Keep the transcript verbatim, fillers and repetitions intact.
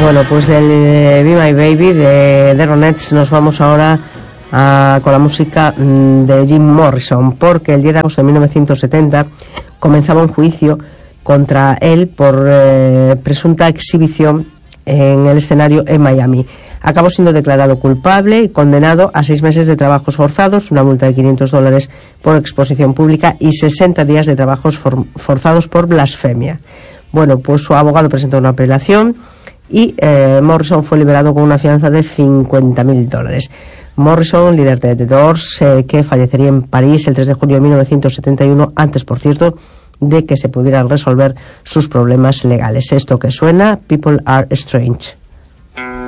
Bueno, pues del eh, Be My Baby de The Ronettes nos vamos ahora a, con la música mm, de Jim Morrison, porque el diez de agosto de mil novecientos setenta comenzaba un juicio contra él por eh, presunta exhibición en el escenario en Miami. Acabó siendo declarado culpable y condenado a seis meses de trabajos forzados, una multa de quinientos dólares por exposición pública y sesenta días de trabajos for- forzados por blasfemia. Bueno, pues su abogado presentó una apelación y eh, Morrison fue liberado con una fianza de cincuenta mil dólares. Morrison, líder de The Doors, eh, que fallecería en París el tres de junio de mil novecientos setenta y uno, antes, por cierto, de que se pudieran resolver sus problemas legales. Esto que suena, People Are Strange.